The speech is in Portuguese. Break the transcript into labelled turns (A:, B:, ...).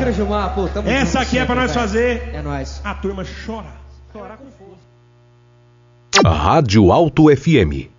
A: Valeu, Gilmar. Pô, tamo
B: Essa
A: junto
B: aqui é pra nós
A: cara.
B: fazer.
A: É nóis.
B: A turma chorar. Chorar com força.
C: Rádio Alto FM